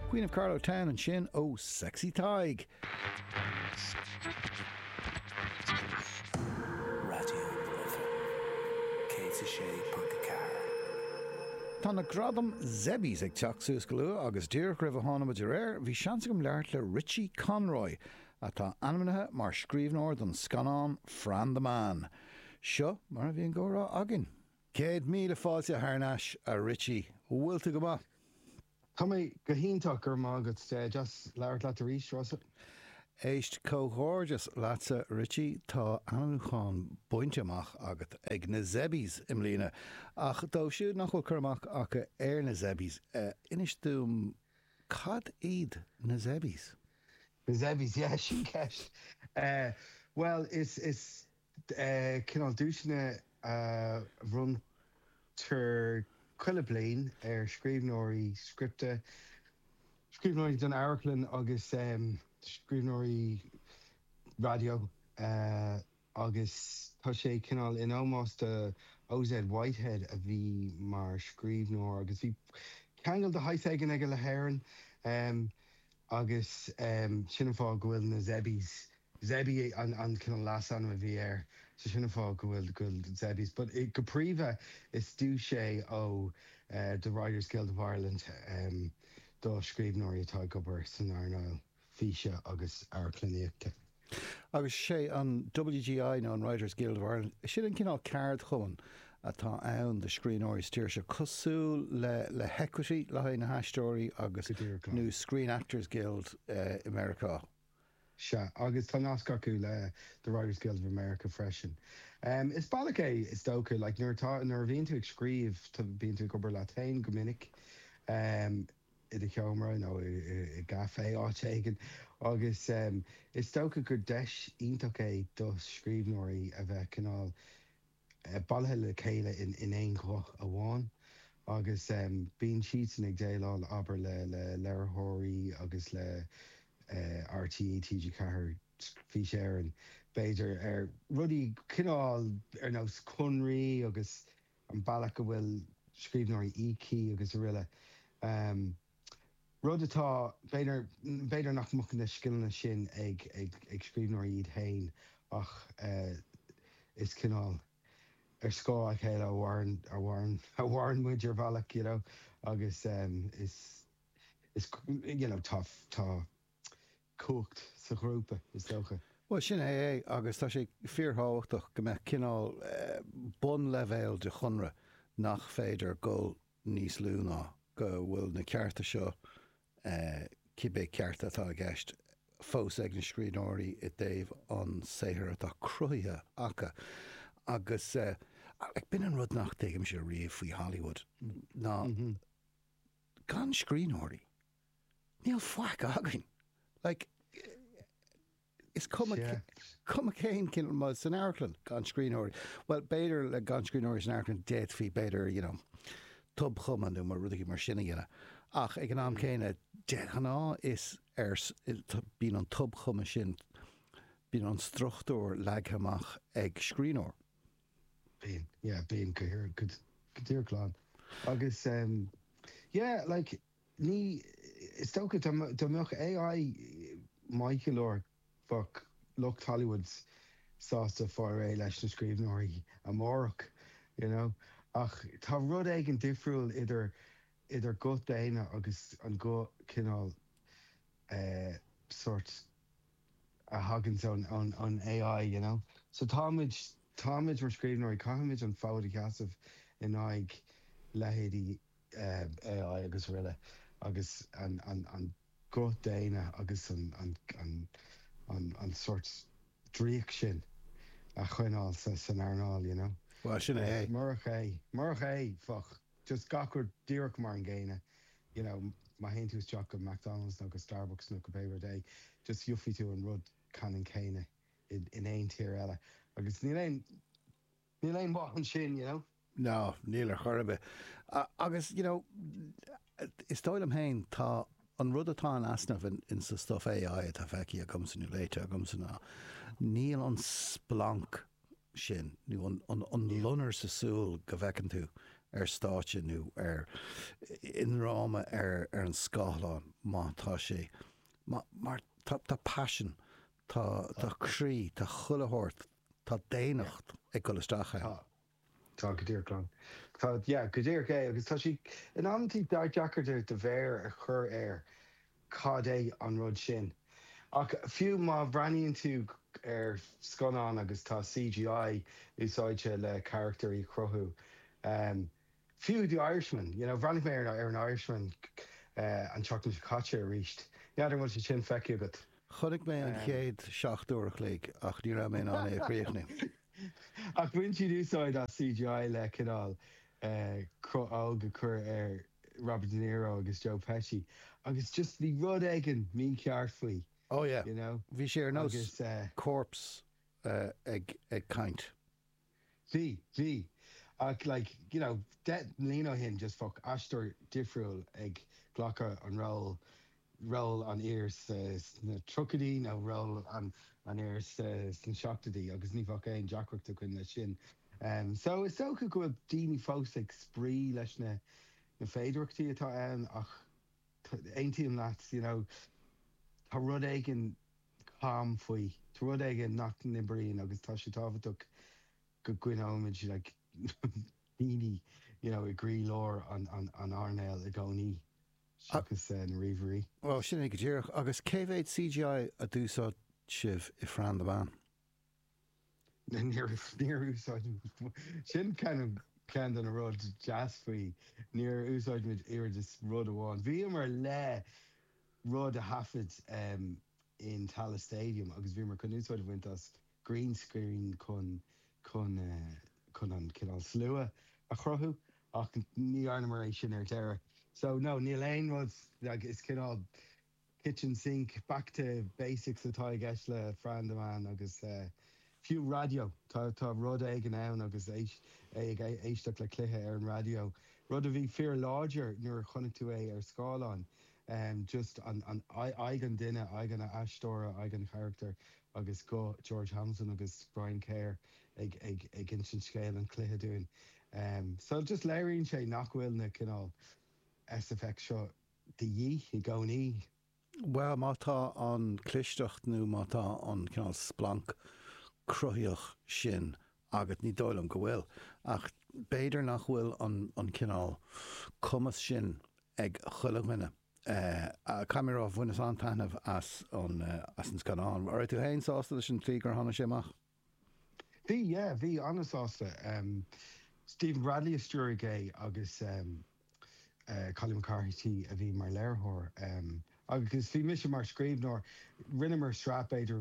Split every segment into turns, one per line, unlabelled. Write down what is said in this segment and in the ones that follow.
Queen of Carlow Town and sin ó Sexy Tig. Tá na gradam Zebbies ag teach suas go luath agus díreach raibh a tháinig de réir, bhí seansa go leart le Richie Conroy a tá animanathe mar scríbhneoir don scanán Fran the Man. Seo mar a bhíon górá agin. 100,000 fáilte tharnais a Richie. Bhfuilta go ba?
Tá mé go híntaach gur mágad just leabhart leat a rís rosa.
Éist cóghórdas lása Richie tá anúcháin buinte amach agat ag na Zebbies im lína. Ach dó siúd nach bhfuil chumach acha na Zebbies. Inis dúm cad iad na Zebbies?
Na Zebbies, yeah, sin ceist. Well, is cinál dúisina run tar cuile bliain scríbhneoirí scripte, scríbhneoirí don Airclan agus scríbhneoirí radio agus tá sé cinál in almost OZ Whitehead a bhí mar scríbhneoir agus bhí ceangail de haithaigen ag le héireann agus sinna fá go bhfuil na Zebbies Zebby an cinál lasan a bhí so sinna fá go bhfuil Zebbies, but go príomha is dú sé ó the Writers Guild of Ireland do scríbhneoirí atá gobar san Airnáil Físe agus Airclaíochta.
Agus sé an WGI nó an Writers Guild of Ireland, sin an cinál card chuan atá ann de scríbhneoirí tíir se cosúil le hecuití le na haistóirí agus nó Screen Actors Guild America.
Se, agus tá nascar acu le the Writers Guild of America freisin. Is bailach is dócha, like, nuair bhíonn tú ag scríomh tá bíonn tú gobar le tain go minic I de cheomra nó I gafé áitéigen agus is dócha gur deis ionach do scríbhneoirí a bheith cinál bailthe le chéile in éon chloch a bháin agus bíonn siad ag déileáil aber le leirthirí agus le RTE TG4 fi sé an beidir rudí cinál nós chunraí agus an bailach go bhfuil scríbhneoirí ící agus riile. Rud atá beidir nach muchan na skillna sin ag scríbhneoirí iad hain ach is cinál scá a chéile a bhhain muidir bhealach, you know, agus is you know, tá cócht sa grúpa is dócha.
Well, sin agus tá sé fíortháchtach go mbeidh cinál bun levéil de chunra nach féidir go níos lú ná go bhfuil na cearta seo cibé cearta atá gceist fós ag na scríbhneoirí I dtaobh an saothar atá cruithe acha agus ag bin an rud nach dtéigim sé riamh faoi Hollywood ná gan scríbhneoirí níl fuaic agan. Like, is cum a céin cin má san Airclan gan scríbhneoirí. Well, beidir le gan scríbhneoirí san Airclan déit fhí beidir, you know, tub chumanú mar rudaí mar sinna dhéanana. Ach ag an am céine dechaná is bín an tub chuma sin bín an struchtúir leaghamach ag scríbhneoir. Bíon go dtíorchláán. Agus like ní is tócha tá AI Michael fuck Lucht Hollywoods sásta fáir leis na scríbhneoirí amórach, you know. Ach tá rud ag an difriúil idir go déine agus an go cinál sort a hagans on AI, you know. So táid mar scríbhneoirí caiimiid an fádaí cheasamh in aig lehéadí AI agus riile agus an go déine agus an sort dríoch sin a chuineáil san Airnáil, you know. Well, sinna
Marach fuck just gachar díreach mar an ggéine, you know, má haon tús teach go McDonald's nó go Starbucks nó go Paper Day, just dúfaí tú an rud canan céine in éon tír eile agus níl éon bhain sin, you know.
No, níl chorbe. Agus, you know, is dóil am hain tá an rud atá an asnamh in sa stuff AI atá feici a gomsanú léite a gomsan ná. Níl an splank sin, nu an lunar sa súl go bhecin tú státe nó inráma an scáláin mátá sé. Mar tá passion, tá crí, tá chulathirt, tá déanacht ag go isteach.
Tá go dtíorlán. Tá go dtíor é agus tá si in antí deardeachar de bhéir a chur cad é an rud sin. Ach fiú má bhraíonn tú sconán agus tá CGI úsáidte le characterí crothú. Fiú the Irishman, bhranig mé ar an Irishman an teachtain caite a ríist. Neadidir bhfuil sin feici agat.
Chunig mé an chéad 7 lé ach ní ra mé an éríochna.
Ach bhain siad úsáid a CGI le cinál ága chur Robert De Niro agus Joe Pesci. Agus just bhí rud aigen mí ceart faoi.
Oh yeah. Bhí sé ar nós corpse ag caint.
Bhí. Ach de lína hin just fuck astor difriúil ag ghlacha an roll an ears na trucadí nó roll an ears san seachtaí agus ní fuck éon Jackreachta chuin le sin. So is so go bhfuil daoine fós ag sprí leis na féidireachtaí atá ach ein tíim leat, tá rud aigen calm faoi, tá rud aigen nach nibrín agus tá sé táhaach go gcuineáid le daoine i grí lór an Arnéil i gcónaí agus na riomhairí.
Well, sin ag go dtíoch agus céhhéad CGI a dúsáid sibh i Fran de Ban.
Níor úsáid sin cean an a rud jazz faoi níor úsáidmid ar just rud amháin. Bhí mar le rud a hafid in Tallaght Stadium agus bhí mar chun úsáid bhaint as green screen chun an cinál slua a chrothú ach ní arna éis sin ar deire. So no, níl aon rud is cinál kitchen sink back to basics atá ag eis le Fran de Man agus fiú radio tá rud aigen ann agus éisteach le cluthe ar an radio. Rud a bhí fear láidir nuair chunig tú ar scáláin. Just an aigen duine aigen a astóra aigen character agus go George Hamilton agus Brian Kerr ag in sin scéil an cluthe dúin. So just léiríonn sé nachhfuil na cinál SFX seo de dhí I gcónaí.
Well, mátá an clisteach nó mátá an cinál splank cruthíoch sin agat ní dóilm go bhfuil ach béidir nach bhfuil an cinál cumas sin ag chuileghine. Camerá bhuinas an tainmh as an scanán. Ar tú hain sásta sin trí gur tháina séach?
Bhí anasásta. Stephen Bradley is stúr gé agus Colin McCarthy a bhí mar léirthóir. Agus bhí mis mar scríb nóir rinne mar srap éidir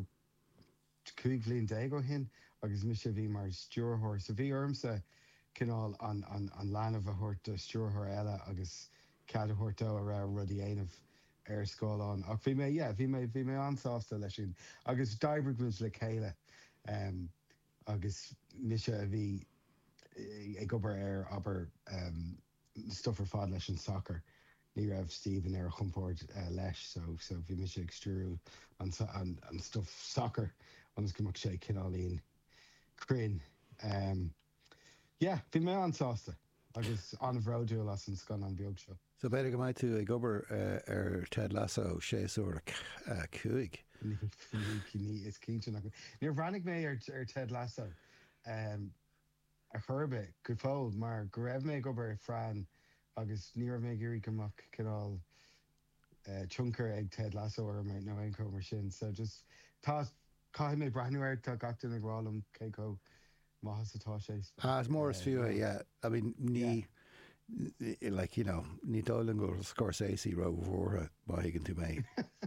5 bliain de go hin agus mis bhí mar stúrthóir. So bhí ormsa cinál an leanamh a thuirt stúrthóir eile agus cadhortó a ra rudí aanamh ar scáláin. Ach bhí mé ansásta lei sin. Agus d'oibrigh le chéile agus mise a bhí ag obair ar aber stuff ar fad leis an soccer. Ní raibh Stephen ar chumpórt leis, so bhí mise ag stúrú an stuff soccer agus go mac sé cinálín crin. Bhí mé ansásta agus an bhródú as an scan an beag seo.
So beidir go maiid tú ag obair ar Ted Lasso 6 uair 5.
Is cínte nach. Níor bhranig mé ar Ted Lasso a churbe go fód mar go raibh mé ag obair Fran agus ní raibh mé gurí goach cinál chunker ag Ted Lasso ar mé nó aonco mar sin. So just tá caiith mé breithniúir tá gachtain ag rálam céco maithas atá sé.
It's more as fiú, yeah. I mean, ní dóileann go Scorsese ro bhórtha má higann tú mé.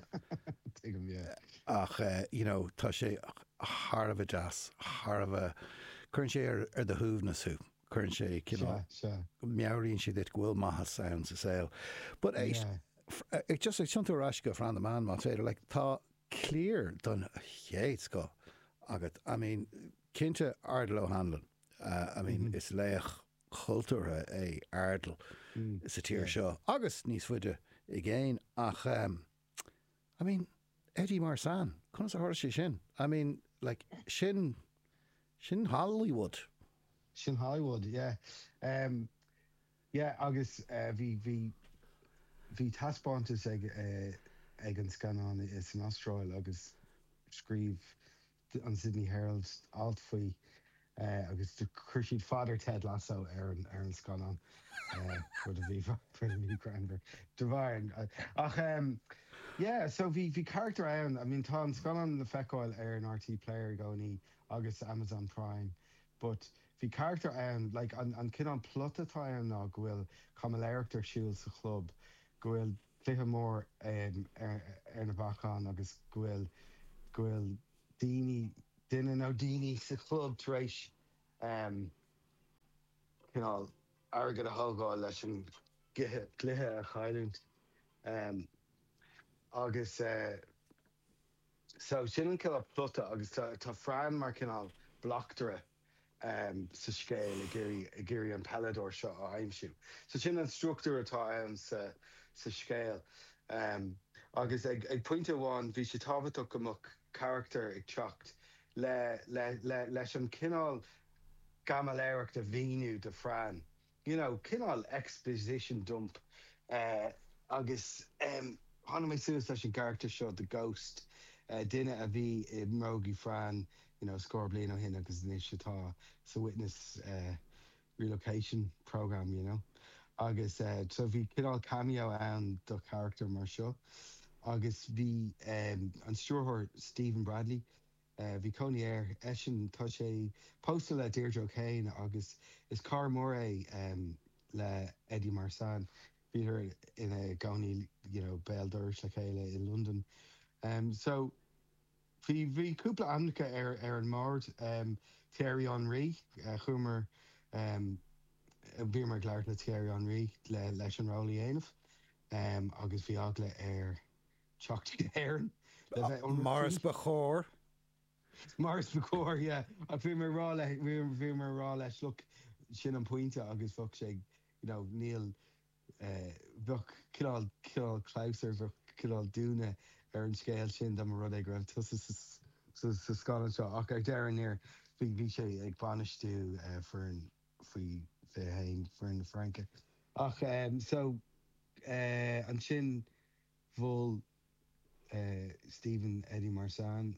Ach, tá sé tharbh jazz, tharbh chuann sé ar the húbhnasú. Chuann sé meabhríonn siad it bhfuil maithas sound sa saoil. But ag just ag tiontarrás go Fran de Man má féidir tá clear don chéad go agat. I mean, cinnte Ardal O'Hanlon. I mean, is léach cultúra é ardal sa tíir seo. Agus níos fuide I ggéin ach I mean, Eddie Marsan, chunas a thuir sé sin. I mean, sin Hollywood.
Sin Hollywood, yeah. Yeah, agus bhí taspáintas ag an scanán is an Astráil agus scríb an Sydney Herald alt faoi agus de chuirsad fáidir Ted Lasso ar an scanán for the bhí Cranver. Ach yeah, so bhí character ann, I mean tá an scanán na feicáil ar an RT Player gcónaí agus Amazon Prime, but bhí character ann, like an cinán plot atá ann ná go bhfuil camaléireachtar siúil sa club, go bhfuil cluiche mór ar na bachán agus go bhfuil duine nó daoine sa club tar éis cinál agad a thugáil leis an cluiche a chailúnt. Agus so sin an cill plota agus tá Fran mar cinál blachtere sa scéil a géirí an pelador seo a aimimsú. So sin an struchtúr atá ann sa scéil. Agus ag pointe bháin bhí sé tábhaach gomach character ag teacht leis an cinál gamaléireacht a bhíniú de Fran. You know, cinál exposition dump agus hána mé suas leis an character seo the Ghost. Duine a bhí I mrógaí Fran, you know, scór bliain ó hin agus níos setá sa witness relocation program, you know. Agus so bhí cinál cameo ann do character mar seo. Agus bhí an stúrthóir Stephen Bradley, bhí coní air eisin tá sé postal le Deirdre O'Kane agus is car mór le Eddie Marsan. Bhí her ina gcónaí, you know, Béal-Dúirs le chéile in London. So bhí cúpla amnacha ar an mórd, Thierry Henry, chuair bhí mar gglair le Thierry Henry leis an rálaí aanamh, agus bhí agla ar teachtaí éireann.
Maris Bachor.
Maris Bachor, yeah. A bhí mar rá leis look sin an pointe agus bhog sé, you know, níl bhog cinál Clouser bhog cinál dúna ar an scéil sin do mar rud ag raibh sa scalan seo ach ag dearan níor bhí sé ag banistú faoi hain fear na Franca. Ach so an sin bhfuil Stephen Eddie Marsan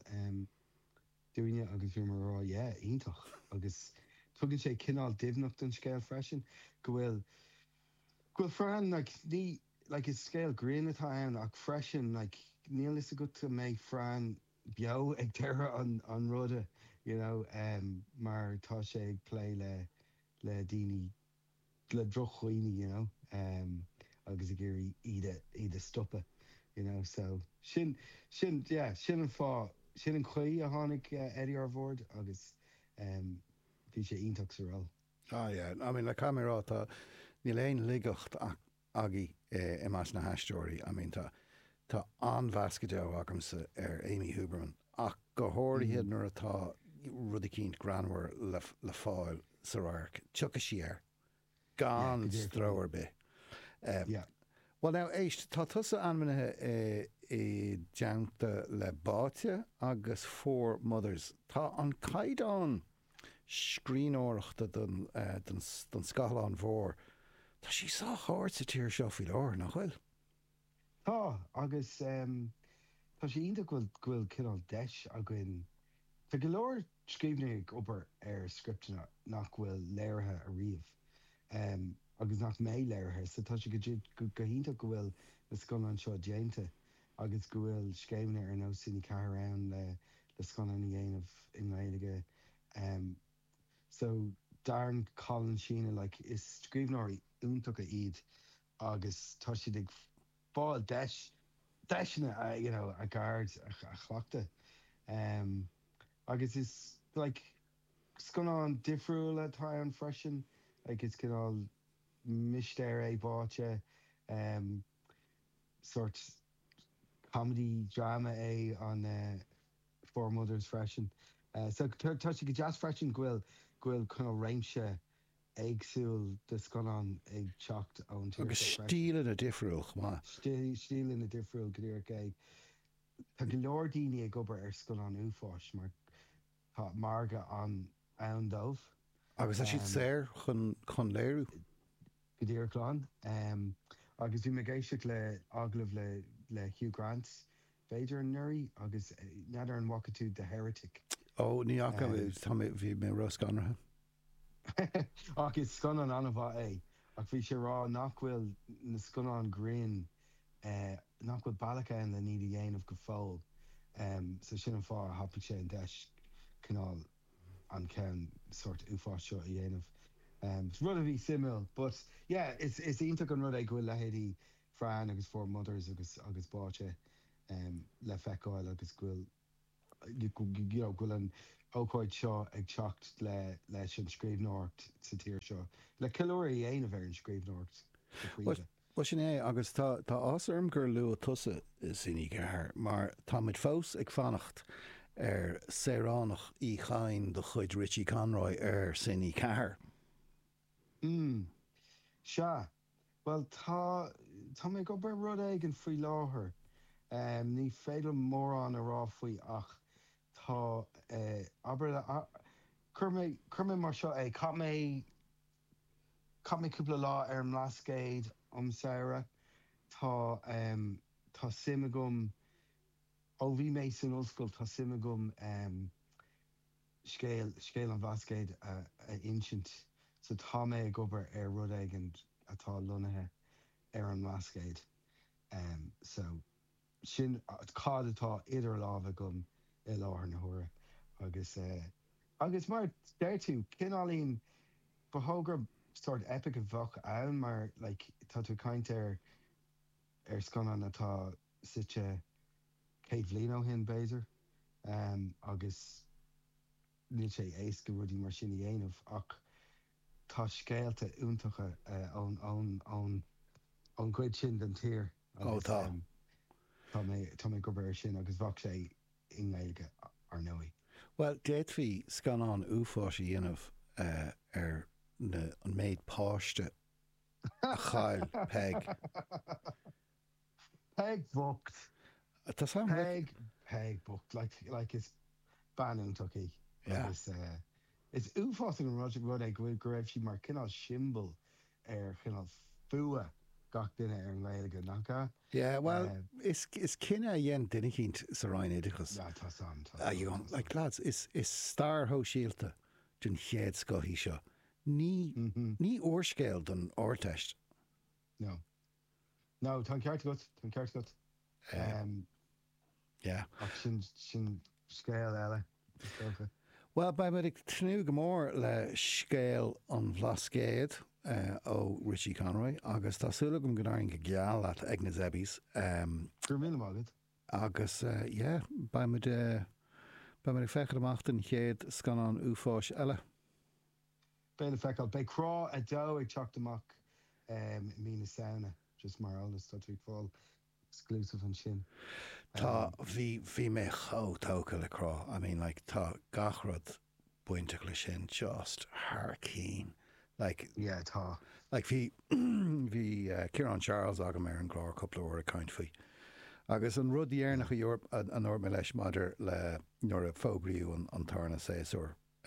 dúine agus bhí mar rá, yeah, ionintach agus tugann sé cinál dimhnacht an scéil freisin go bhfuil Fran like is scéil grian atá ann ach freisin like níl is a go to méid Fran beo ag deire an ruda, you know, mar tá sé ag play le daoine le drochuoine, you know, agus a géirí iad a stoppa, you know, so sin an fá sin an chuí a tháinig Eddie Arvord agus bhí sé ionintach sa rá.
Ah, yeah. I mean, le camera tá níl éon ligacht agé I más na haisteoirí. I mean, tá anmhascadeo agamsa ar Amy Huberman ach go háirithe nuair atá rud a cínt granmhar le fáil sa ráirc. Tucha siar. Gan stróir be. Well, now, éist, tá tusa anmhaithe I deanta le báite agus Four Mothers. Tá an caighdeán scríóireachta don Scáthán Mhór. Tá sí sa háir sa tíir seo faoi leir nach bhfuil?
Tá, agus tá sé ionta gfuil cinál deis a gin. Tá go leor scríbneigh obair ar scriptena nach bhfuil léirithe a riamh. Agus nach mé léirithe, so tá sé go ionta go bhfuil na scoileán seo déanta agus go bhfuil scéimne ar nó sinna carán le scoileán dhéanamh in Gaeilge. So darn Colin Sheena, like, is scríbneoirí úntacha iad agus tá si ag fáil deisna you know, a gard a chhlachta. Agus is like scoileán difriúil atá an freisin, like it's cinál mistéir báte, sort comedy drama on Four Mothers freisin. So tá si go jazz freisin gfuil cinál réimse agsúil de scoileán ag teacht ón tír.
Agus stíl a difriúil, má.
Stíl a difriúil go dtír cé. Tá go leor daoine ag obair ar scoileán uafáis mar tá marga an dómh.
Agus a siad séir chun léirú?
Godíirláán. Agus bhí me géisioach le aglah le Hugh Grant féidir an nuirí agus neidir an Wakatú The Heretic.
Ó ní acha bhí mé Ross ganrathe.
Agus scon an anmha é ach bhí sé rá nachhfuil na sconán Green nachhfuil bailachcha an le ní dhéanamh go fóil. So sin an fá happa sé an deis canál an cen sort uafá seo a dhéanamh. Rud a bhí simil, but yeah, is ionach an rud é go bhfuil lehéadí Fran agus Four Mothers agus báte le feicáil agus gúil an ócáid seo ag teacht leis an scríbhneoirt sa tír seo. Le cilóirí dhéanamh ar an scríbhneoirt.
Well sin é agus tá ásairm gur lu tusa is inní gethir, mar tá muid fós ag fannacht ar séránach í chain do chuid Richie Conroy ar sinní cethir.
Se. Well tá mé go bar rud ag an faoi láthair. Ní féidir mór an a rá faoi ach tá chur mé mar seo é cap mé cúpla lá ar an lascéid saoire tá simigum ó bhí mé san ollscoil tá simigum scéal an bhascéid a insint so tá mé gobar ar rud éigen atá lonathe ar an lascéid. So sin cád atá idir lábh gom I láthair na huaire agus mar déir tú cinálín ba thógur sort epic a bhach ann mar like tá tú caint ar sconan atá site céad bhliain ó hin béidir agus níl sé éasca rudí mar sin dhéanamh ach tá scéalta úntacha ón cuid sin den tír.
Tá
mé gobar sin agus bhach sé ingailge ar nuí.
Well, déadhí scanán uafáis a dhéanamh ar an méid páiste a chail peg.
Peg booked.
Tá sam
Peg booked like is banning tucky.
Yeah.
It's uafás an rud ag go raibh si mar cinál simbal ar cinál fua gach duine ar an Gaeilge nachcha.
Yeah, well, is cinna dhéan duine cínt sa ráin idirchas.
Yeah, tá sam.
Like lads, is star ho síalta den chéad scothí seo. Ní orscéal don orteist.
No, tá ceart go.
Yeah.
Ach sin scéal eile.
Well, ba muid ag tnú go mór le scéal an bhlascéad ó Richie Conroy, agus tásúla gom go dairn go geal at ag na zebis.
Gur mí mágad.
Agus, ba muid ag fechar amach den chéad scanán uafáis eile.
Béle feicáil, bé crá a dó ag teacht amach mí na saona, just mar álas tá tú fáil exclusive an sin.
Tá bhí mé tóca le crá. I mean, like, tá gachrod buinte le sin just harcín. Like,
yeah, tá.
Like, bhí Ciarán Charles agam ar an glár couple of a caint faoi. Agus an rud dhéarnach a Europe an orme leis madidir le nuair a fógraíú an tarna séasúr.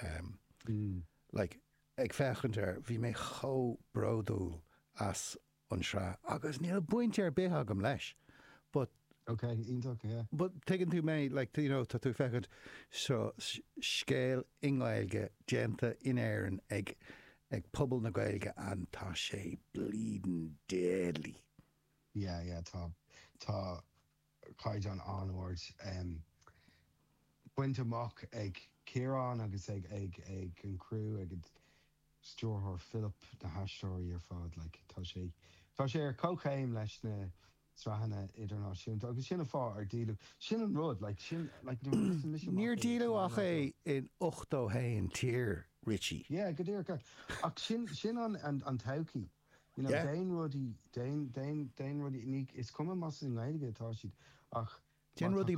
Like, ag fechantar, bhí mé brodúil as an sra. Agus níl buinte ar bith agam leis. But
okay, yeah.
But taking tú mé, like, you know, tá tú fechant so scéal ingailge genta in éireann ag pobl na Gaeilge an tá sé bleeding deadly.
Yeah, tá caid an onward buinte amach ag Ciarán agus ag an crew ag Stewart Philip na hastóirí ar fád, like, tá sé ar cóchéim leis na srahanna idirnáisiúnta agus sin fá ar díú sin an rud like
níor díú ach é in 8 hain tír Richie.
Yeah, go dtír go ach sin an tauci you know dain rudí ní is cum mas in Gaeilge atá siad ach
dain rudí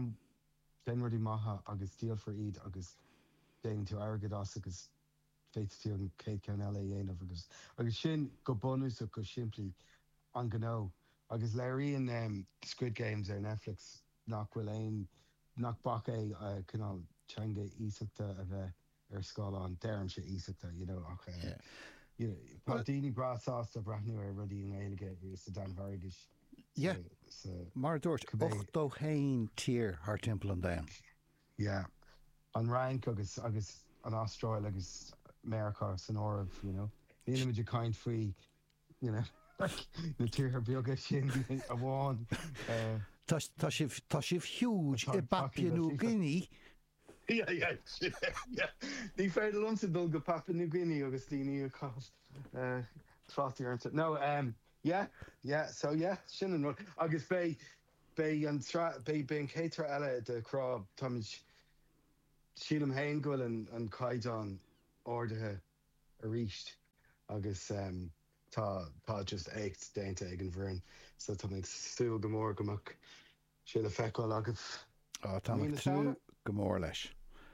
maithe agus díal for iad agus dain tú agad as agus féit tú an céad cean eile dhéanamh agus sin go bonús go siimplí an gó agus léiríonn Squid Games ar Netflix nach bach é canál teanga ísachta a bheith ar scáil an deirm sé ísachta, you know, ach Pardini brasásta brathnú ar rudí an éige is a Dan Hargis.
Yeah. Mar dúirt 8 tír haar timp an dain.
Yeah. An rank agus an Austrail agus America san orb, Ní muidir kind faoi, na tír beaga sin a bháin.
Tá sibh huge I Papua New Guinea.
Yeah. Ní féidir lomsa dul go Papua New Guinea agus daoine a cost trátí arnta. No, so sin an rud. Agus bé an cétar eile de crá táid sílam hain goil an caiidán ordathe a ríist agus tá just écht déanta ag an bhrein, so tá ag stúil go mór gomach sé le feicáil agah.
Tá tú go mór leis.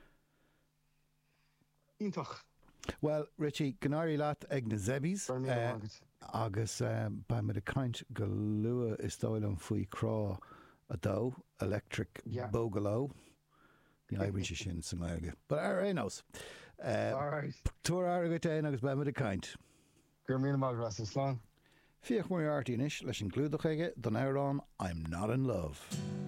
Ítach.
Well, Richie, gnáirí leat ag na zebbies agus ba me a caint go lua is dóilm faoi crá a dó electric bógaló. Ní aibhrín sé sin san aige. But ar nos. Túair agat é agus ba me a caint.
Gur míle mag ras is slán.
Fíoch mór artíis leis an glúdach aige don Éireán I'm Not in Love.